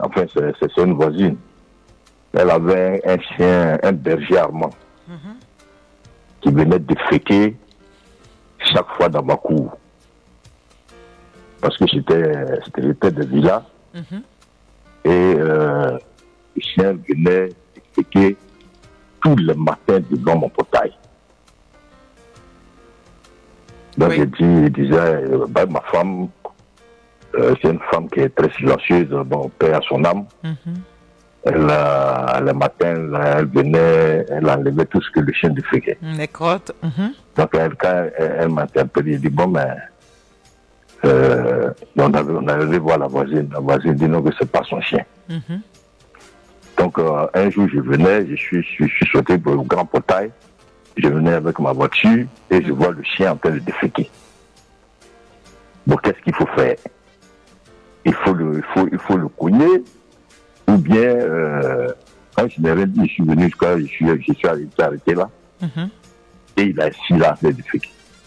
enfin c'est une voisine. Elle avait un chien, un berger allemand, qui venait déféquer chaque fois dans ma cour. Parce que c'était des villas. Et le chien venait déféquer tous les matins devant mon portail. Donc je disais, ma femme, c'est une femme qui est très silencieuse, bon, paix à son âme. Le matin, elle venait, elle enlevait tout ce que le chien déféquait. Les crottes. Donc quand elle m'a interpellé, elle dit, bon, mais on allait voir la voisine. La voisine dit non, que c'est pas son chien. Donc un jour, je venais, je suis sauté pour le grand portail. Je venais avec ma voiture et je vois le chien en train de déféquer. Bon, qu'est-ce qu'il faut faire? Il faut le cogner, ou bien quand je n'ai rien dit, je suis venu jusqu'à, je suis arrêté là, et il a assis là en train de déféquer.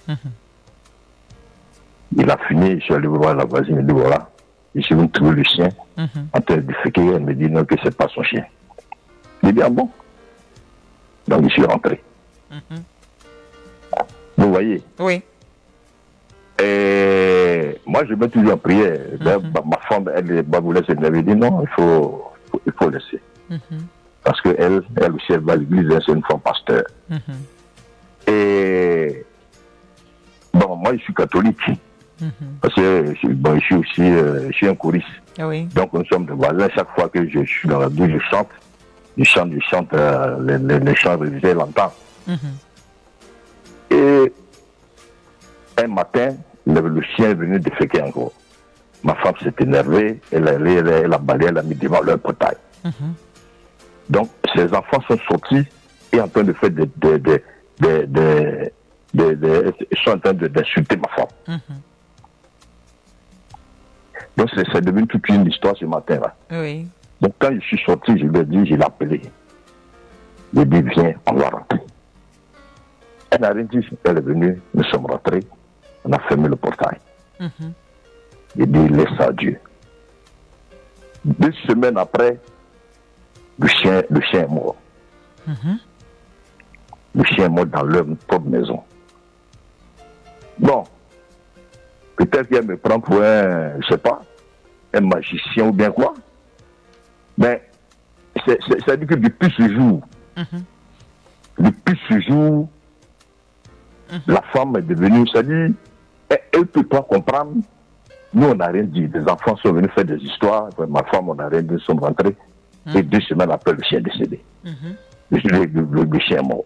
Il a fini, je suis allé voir la voisine, il dit voilà, je suis venu trouver le chien en train de déféquer, elle me dit non, que c'est pas son chien. Il dit ah bon? Donc je suis rentré. Vous voyez? Oui. Et moi, je mets toujours en prière. Ma femme, elle voulait s'énerver. Elle dit non, il faut laisser. Parce qu'elle aussi, elle va à l'église, c'est une femme pasteur. Et bon, moi, je suis catholique. Parce que je suis aussi je suis un choriste. Donc, nous sommes des voisins. Chaque fois que je suis dans la douche, je chante les chants religieux, elle entend. Et un matin, le chien est venu déféquer encore. Ma femme s'est énervée, elle a balayé, elle a mis devant leur portail. Donc, ses enfants sont sortis et en train de faire ils sont en train d'insulter ma femme. Donc, c'est devenu toute une histoire ce matin-là. Donc, quand je suis sorti, je lui ai dit, je l'ai appelé. Je lui ai dit, viens, on va rentrer. Elle n'a rien dit, elle est venue, nous sommes rentrés, on a fermé le portail. J'ai dit, laisse à Dieu. 2 semaines après, le chien est mort. Le chien est mort dans leur propre maison. Bon, peut-être qu'elle me prend pour un, je sais pas, un magicien ou bien quoi. Mais ça dit que depuis ce jour, la femme est devenue, ça dit, elle peut pas comprendre. Nous, on n'a rien dit. Les enfants sont venus faire des histoires. Ma femme, on n'a rien dit, nous sommes rentrés. Et 2 semaines après, le chien est décédé. Le chien est mort.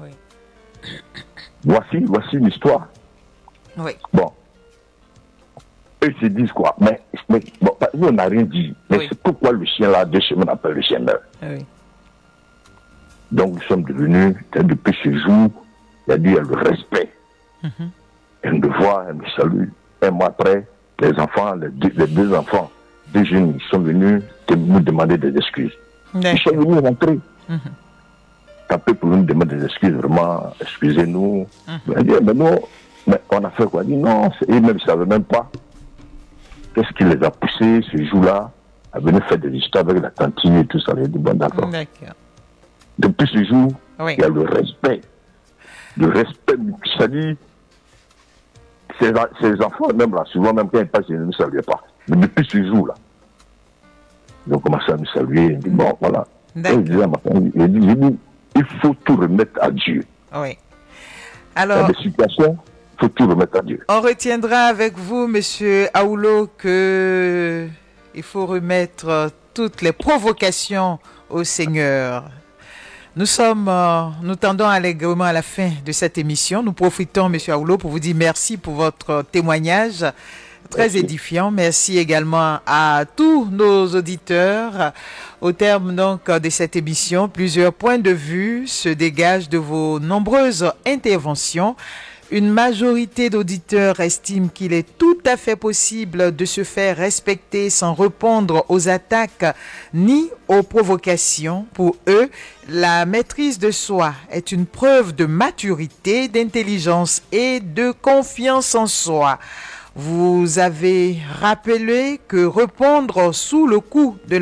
Voici l'histoire. Bon. Eux se disent quoi? Mais bon, nous, on n'a rien dit. Mais c'est pourquoi le chien, là, 2 semaines après, le chien meurt. Donc, nous sommes devenus, depuis ce jour, il y a le respect. Elle me voit, elle me salue. Un mois après, les enfants, les 2 enfants, 2 jeunes, ils sont venus nous demander des excuses. Ils sont venus rentrer. Taper pour nous demander des excuses, vraiment, excusez-nous. Elle dit, mais non, mais on a fait quoi? Elle dit, non, eux-mêmes, ils ne savaient même pas. Qu'est-ce qui les a poussés ce jour-là à venir faire des histoires avec la cantine et tout ça? Elle dit, bon, d'accord. Depuis ce jour, il y a le respect. Le respect, ça dit, ces enfants, même là, souvent, même quand ils passent, ils ne nous saluent pas. Mais depuis ce jour-là, ils ont commencé à nous saluer. Ils disent, bon, voilà. Et il disait à ma femme, il faut tout remettre à Dieu. Alors, il y a des situations, il faut tout remettre à Dieu. On retiendra avec vous, Monsieur Aoulo, que il faut remettre toutes les provocations au Seigneur. Nous tendons allègrement à la fin de cette émission. Nous profitons, Monsieur Aoulo, pour vous dire merci pour votre témoignage très édifiant. Merci également à tous nos auditeurs. Au terme donc de cette émission, plusieurs points de vue se dégagent de vos nombreuses interventions. Une majorité d'auditeurs estime qu'il est tout à fait possible de se faire respecter sans répondre aux attaques ni aux provocations. Pour eux, la maîtrise de soi est une preuve de maturité, d'intelligence et de confiance en soi. Vous avez rappelé que répondre sous le coup de